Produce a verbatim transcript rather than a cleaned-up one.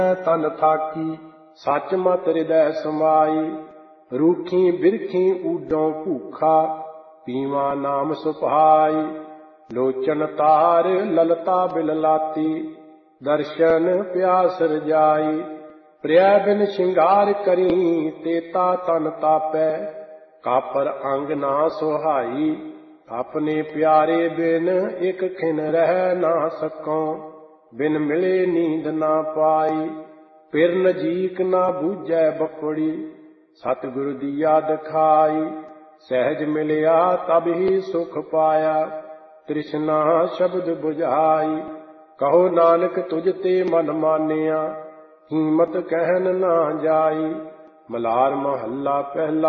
तन थाकी सच मत हृदय समाई। रूखी बिरखी ऊडों भूखा पीवा नाम सुभाई। लोचन तार ललता बिललाती दर्शन प्यास रजाई। प्रिय बिन श्रृंगार करी तेता तन तापै कापर अंग ना सुहाई। अपने प्यारे बिन एक खिन रह ना सकों बिन मिले नींद ना पाई। फिर नजीक ना बूझै बकुड़ी सतगुरु दिया दिखाई। सहज मिलिया तब ही सुख पाया तृष्णा शब्द बुझाई। कहो नानक तुझ ते मन मानिया कीमत कहन ना जाई। मलार महला पहला।